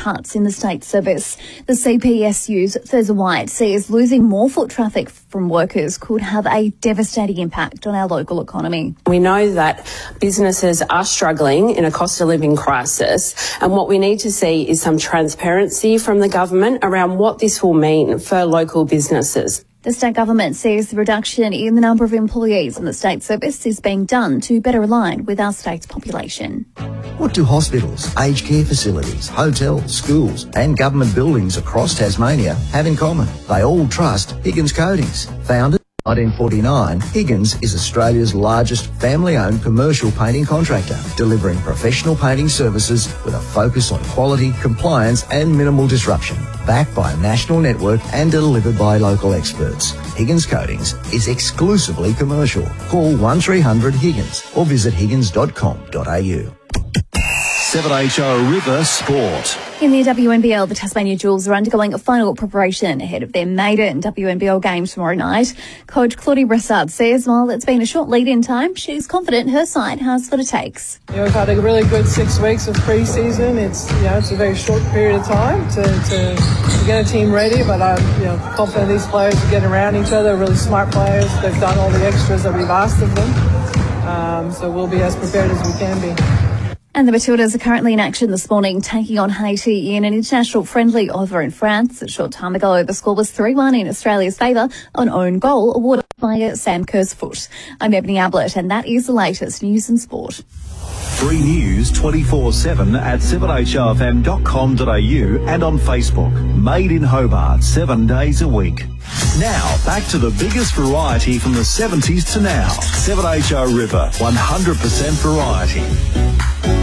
cuts in the state service. The CPSU's Thurza White says losing more foot traffic from workers could have a devastating impact on our local economy. We know that businesses are struggling in a cost of living crisis, and what we need to see is some transparency from the government around what this will mean for local businesses. The state government says the reduction in the number of employees in the state service is being done to better align with our state's population. What do hospitals, aged care facilities, hotels, schools and government buildings across Tasmania have in common? They all trust Higgins Coatings. Founded in 1949, Higgins is Australia's largest family-owned commercial painting contractor, delivering professional painting services with a focus on quality, compliance and minimal disruption. Backed by a national network and delivered by local experts, Higgins Coatings is exclusively commercial. Call 1300 Higgins or visit higgins.com.au. 7HO River Sport. In the WNBL, the Tasmania Jewels are undergoing a final preparation ahead of their maiden WNBL game tomorrow night. Coach Claudie Bressard says while it's been a short lead-in time, she's confident her side has what it takes. We've had a really good 6 weeks of pre-season. It's a very short period of time to get a team ready, but I'm confident these players are getting around each other, really smart players. They've done all the extras that we've asked of them, so we'll be as prepared as we can be. And the Matildas are currently in action this morning, taking on Haiti in an international friendly over in France. A short time ago, the score was 3-1 in Australia's favour, an own goal awarded by Sam Kersfoot. I'm Ebony Ablett, and that is the latest news and sport. Free news 24/7 at 7HRFM.com.au and on Facebook. Made in Hobart, 7 days a week. Now, back to the biggest variety from the 70s to now. 7HR River, 100% variety.